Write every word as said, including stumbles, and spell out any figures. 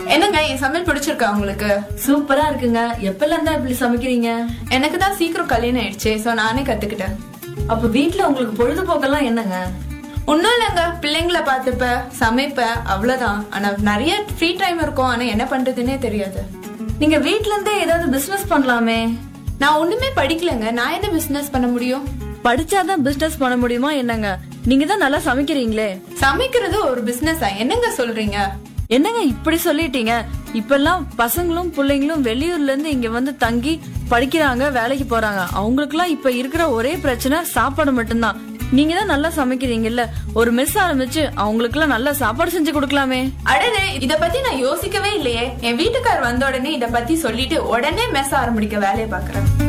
என்னங்க என் சமையல் பிடிச்சிருக்கா உங்களுக்கு? சூப்பரா இருக்குங்க. எப்பல இருந்தா இப்படி சமைக்கிறீங்க? எனக்கு தான் சீக்கிரம் கல்யாணம் ஆயிடுச்சு, சோ நானே கத்துக்கிட்டேன். அப்ப வீட்டுல உங்களுக்கு பொழுதுபோக்கெல்லாம் என்னங்க? ஒன்னும் இல்லங்க, பிள்ளைங்களை பாத்துப்ப சமைப்ப அவ்வளவுதான். ஆனா நிறைய ஃப்ரீ டைம் இருக்கும், ஆனா என்ன பண்றதுன்னே தெரியாது. நீங்க வீட்ல இருந்தே ஏதாவது பிசினஸ் பண்ணலாமே. நான் ஒண்ணுமே படிக்கலங்க, நான் என்ன பிசினஸ் பண்ண முடியும்? படிச்சாதான் பிசினஸ் பண்ண முடியுமா என்னங்க? நீங்க தான் நல்லா சமைக்கிறீங்களே. சமைக்கிறது ஒரு பிசினஸா? என்னங்க சொல்றீங்க? என்னங்க இப்படி சொல்லிட்டீங்க? இப்பெல்லாம் பசங்களும் பிள்ளைங்களும் வெளியூர்ல இருந்து இங்க வந்து தங்கி படிக்கிறாங்க, வேலைக்கு போறாங்க. அவங்களுக்கு எல்லாம் இப்ப இருக்கிற ஒரே பிரச்சனை சாப்பாடு மட்டும்தான். நீங்க தான் நல்லா சமைக்கிறீங்கல்ல, ஒரு மெஸ் ஆரம்பிச்சு அவங்களுக்கு எல்லாம் நல்லா சாப்பாடு செஞ்சு கொடுக்கலாமே. அடடே, இத பத்தி நான் யோசிக்கவே இல்லையே. என் வீட்டுக்கார் வந்த உடனே இத பத்தி சொல்லிட்டு உடனே மெஸ் ஆரம்பிக்க வேலையை பாக்குறேன்.